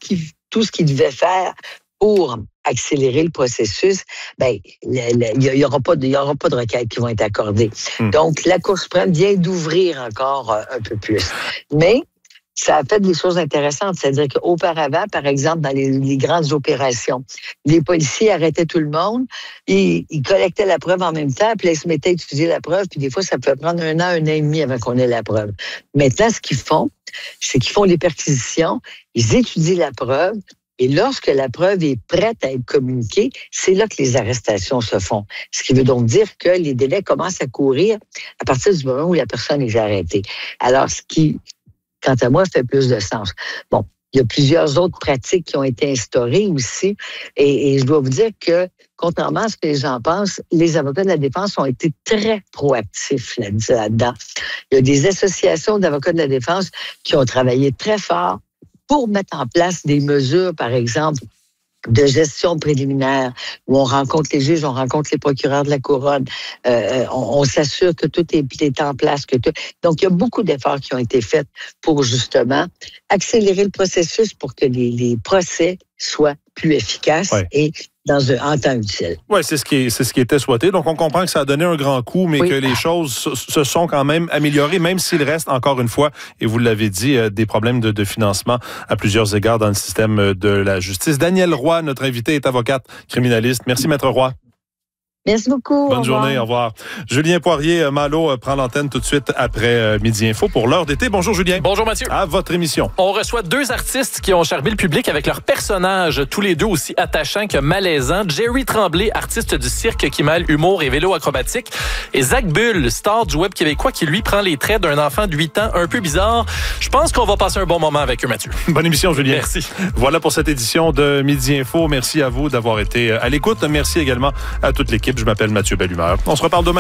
tout ce qu'il devait faire pour accélérer le processus, il y aura pas de requêtes qui vont être accordées. Donc, la Cour suprême vient d'ouvrir encore un peu plus. Mais ça a fait des choses intéressantes. C'est-à-dire qu'auparavant, par exemple, dans les grandes opérations, les policiers arrêtaient tout le monde, ils collectaient la preuve en même temps, puis là, ils se mettaient à étudier la preuve, puis des fois, ça pouvait prendre 1 an et demi avant qu'on ait la preuve. Maintenant, ce qu'ils font, c'est qu'ils font des perquisitions, ils étudient la preuve, et lorsque la preuve est prête à être communiquée, c'est là que les arrestations se font. Ce qui veut donc dire que les délais commencent à courir à partir du moment où la personne est arrêtée. Alors, ce qui, quant à moi, fait plus de sens. Bon, il y a plusieurs autres pratiques qui ont été instaurées aussi. Et je dois vous dire que, contrairement à ce que les gens pensent, les avocats de la défense ont été très proactifs là-dedans. Il y a des associations d'avocats de la défense qui ont travaillé très fort pour mettre en place des mesures, par exemple, de gestion préliminaire, où on rencontre les juges, on rencontre les procureurs de la couronne, on s'assure que tout est en place. Donc, il y a beaucoup d'efforts qui ont été faits pour, justement, accélérer le processus pour que les procès soient plus efficaces et en temps utile. Oui, c'est ce qui était souhaité. Donc, on comprend que ça a donné un grand coup, mais que les choses se sont quand même améliorées, même s'il reste, encore une fois, et vous l'avez dit, des problèmes de financement à plusieurs égards dans le système de la justice. Danielle Roy, notre invitée, est avocate criminaliste. Merci, Maître Roy. Merci beaucoup. Bonne journée, au revoir. Julien Poirier-Malo prend l'antenne tout de suite après Midi Info pour l'heure d'été. Bonjour Julien. Bonjour Mathieu. À votre émission. On reçoit 2 artistes qui ont charmé le public avec leurs personnages, tous les 2 aussi attachants que malaisants. Jerry Tremblay, artiste du cirque qui mêle humour et vélo acrobatique. Et Zach Bull, star du web québécois qui lui prend les traits d'un enfant de 8 ans un peu bizarre. Je pense qu'on va passer un bon moment avec eux, Mathieu. Bonne émission, Julien. Merci. Voilà pour cette édition de Midi Info. Merci à vous d'avoir été à l'écoute. Merci également à toute l'équipe. Je m'appelle Mathieu Bellumeur. On se reparle demain.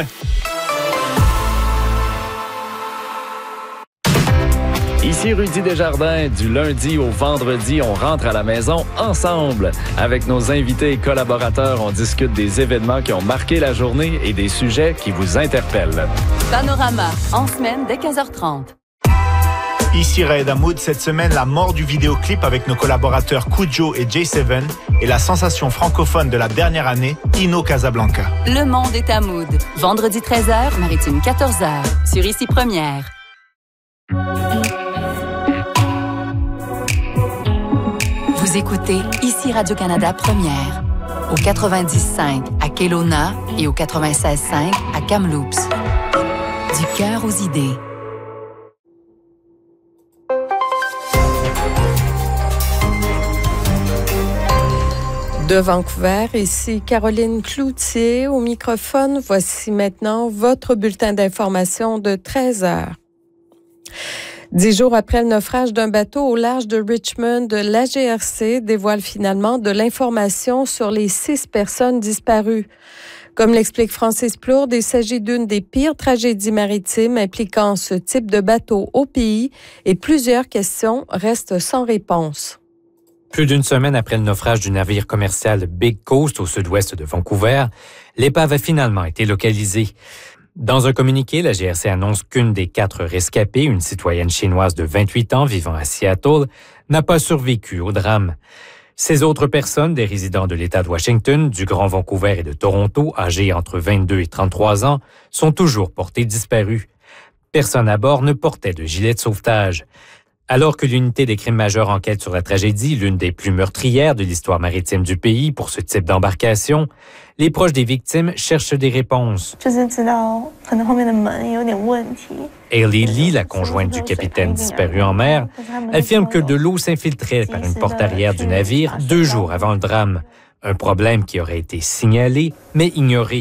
Ici Rudy Desjardins. Du lundi au vendredi, on rentre à la maison ensemble. Avec nos invités et collaborateurs, on discute des événements qui ont marqué la journée et des sujets qui vous interpellent. Panorama, en semaine dès 15h30. Ici Raed Hamoud, cette semaine, la mort du vidéoclip avec nos collaborateurs Kujo et J7 et la sensation francophone de la dernière année, Ino Casablanca. Le monde est à Mood. Vendredi 13h, Maritime 14h. Sur Ici Première. Vous écoutez Ici Radio-Canada Première. Au 90.5 à Kelowna et au 96.5 à Kamloops. Du cœur aux idées. De Vancouver, ici Caroline Cloutier au microphone. Voici maintenant votre bulletin d'information de 13 heures. 10 jours après le naufrage d'un bateau au large de Richmond, la GRC dévoile finalement de l'information sur les 6 personnes disparues. Comme l'explique Francis Plourde, il s'agit d'une des pires tragédies maritimes impliquant ce type de bateau au pays et plusieurs questions restent sans réponse. Plus d'une semaine après le naufrage du navire commercial Big Coast au sud-ouest de Vancouver, l'épave a finalement été localisée. Dans un communiqué, la GRC annonce qu'une des 4 rescapées, une citoyenne chinoise de 28 ans vivant à Seattle, n'a pas survécu au drame. Ces autres personnes, des résidents de l'État de Washington, du Grand Vancouver et de Toronto, âgés entre 22 et 33 ans, sont toujours portées disparues. Personne à bord ne portait de gilet de sauvetage. Alors que l'unité des crimes majeurs enquête sur la tragédie, l'une des plus meurtrières de l'histoire maritime du pays pour ce type d'embarcation, les proches des victimes cherchent des réponses. Hailey Lee, la conjointe du capitaine disparu en mer, affirme que de l'eau s'infiltrait par une porte arrière du navire 2 jours avant le drame. Un problème qui aurait été signalé, mais ignoré.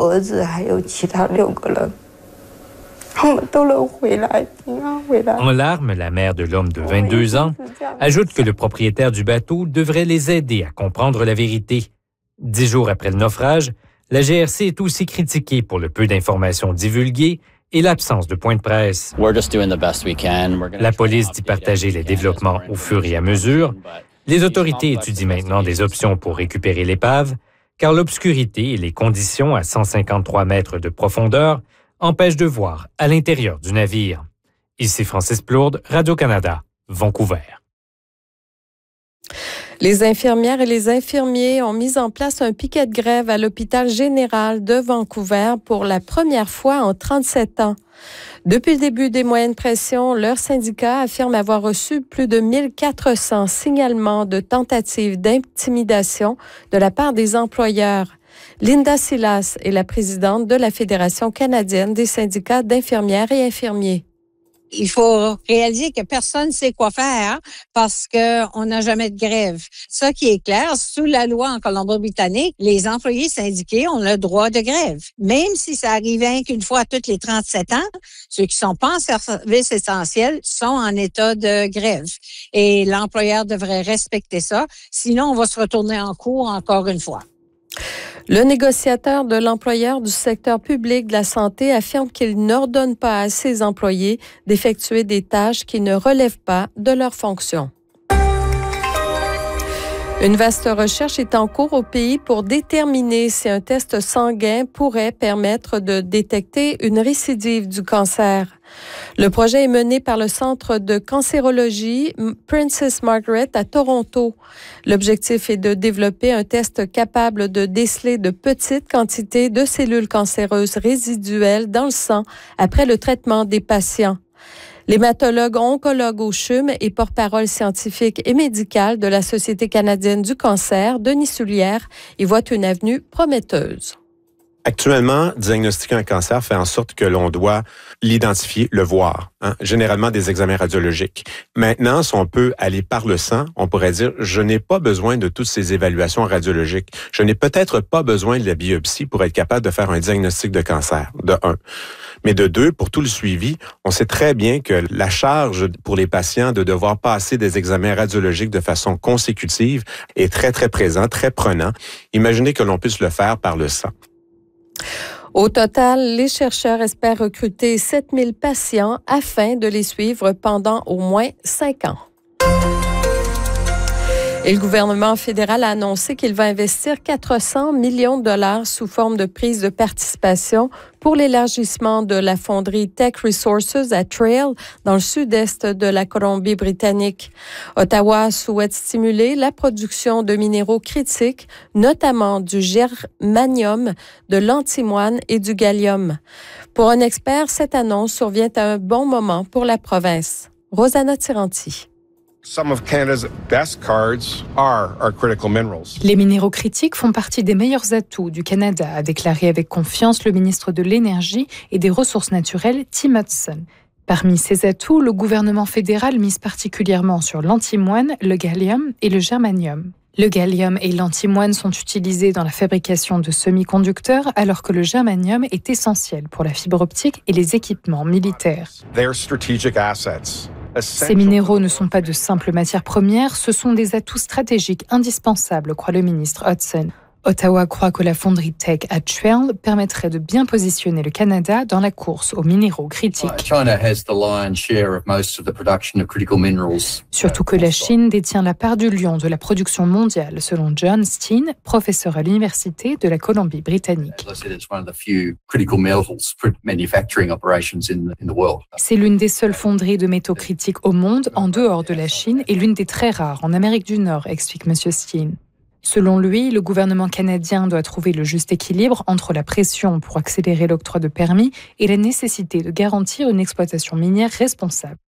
En larmes, la mère de l'homme de 22 ans ajoute que le propriétaire du bateau devrait les aider à comprendre la vérité. 10 jours après le naufrage, la GRC est aussi critiquée pour le peu d'informations divulguées et l'absence de point de presse. La police dit partager les développements au fur et à mesure. Les autorités étudient maintenant des options pour récupérer l'épave, car l'obscurité et les conditions à 153 mètres de profondeur empêche de voir à l'intérieur du navire. Ici Francis Plourde, Radio-Canada, Vancouver. Les infirmières et les infirmiers ont mis en place un piquet de grève à l'hôpital général de Vancouver pour la première fois en 37 ans. Depuis le début des moyennes pressions, leur syndicat affirme avoir reçu plus de 1400 signalements de tentatives d'intimidation de la part des employeurs. Linda Silas est la présidente de la Fédération canadienne des syndicats d'infirmières et infirmiers. Il faut réaliser que personne ne sait quoi faire parce qu'on n'a jamais de grève. Ça qui est clair, sous la loi en Colombie-Britannique, les employés syndiqués ont le droit de grève. Même si ça arrive qu'une fois toutes les 37 ans, ceux qui sont pas en service essentiel sont en état de grève. Et l'employeur devrait respecter ça. Sinon, on va se retourner en cours encore une fois. Le négociateur de l'employeur du secteur public de la santé affirme qu'il n'ordonne pas à ses employés d'effectuer des tâches qui ne relèvent pas de leurs fonctions. Une vaste recherche est en cours au pays pour déterminer si un test sanguin pourrait permettre de détecter une récidive du cancer. Le projet est mené par le Centre de cancérologie Princess Margaret à Toronto. L'objectif est de développer un test capable de déceler de petites quantités de cellules cancéreuses résiduelles dans le sang après le traitement des patients. L'hématologue oncologue au CHUM et porte-parole scientifique et médicale de la Société canadienne du cancer, Denis Soulière, y voit une avenue prometteuse. Actuellement, diagnostiquer un cancer fait en sorte que l'on doit l'identifier, le voir, généralement des examens radiologiques. Maintenant, si on peut aller par le sang, on pourrait dire, je n'ai pas besoin de toutes ces évaluations radiologiques. Je n'ai peut-être pas besoin de la biopsie pour être capable de faire un diagnostic de cancer, de 1. Mais de 2, pour tout le suivi, on sait très bien que la charge pour les patients de devoir passer des examens radiologiques de façon consécutive est très, très présent, très prenant. Imaginez que l'on puisse le faire par le sang. Au total, les chercheurs espèrent recruter 7000 patients afin de les suivre pendant au moins 5 ans. Et le gouvernement fédéral a annoncé qu'il va investir 400 millions de dollars sous forme de prise de participation pour l'élargissement de la fonderie Teck Resources à Trail, dans le sud-est de la Colombie-Britannique. Ottawa souhaite stimuler la production de minéraux critiques, notamment du germanium, de l'antimoine et du gallium. Pour un expert, cette annonce survient à un bon moment pour la province. Rosanna Tiranti. Les minéraux critiques font partie des meilleurs atouts du Canada, a déclaré avec confiance le ministre de l'Énergie et des Ressources naturelles, Tim Hudson. Parmi ces atouts, le gouvernement fédéral mise particulièrement sur l'antimoine, le gallium et le germanium. Le gallium et l'antimoine sont utilisés dans la fabrication de semi-conducteurs, alors que le germanium est essentiel pour la fibre optique et les équipements militaires. Ces minéraux ne sont pas de simples matières premières, ce sont des atouts stratégiques indispensables, croit le ministre Hudson. Ottawa croit que la fonderie Teck à Trail permettrait de bien positionner le Canada dans la course aux minéraux critiques. Surtout que la Chine détient la part du lion de la production mondiale, selon John Steen, professeur à l'Université de la Colombie-Britannique. C'est l'une des seules fonderies de métaux critiques au monde, en dehors de la Chine, et l'une des très rares en Amérique du Nord, explique M. Steen. Selon lui, le gouvernement canadien doit trouver le juste équilibre entre la pression pour accélérer l'octroi de permis et la nécessité de garantir une exploitation minière responsable.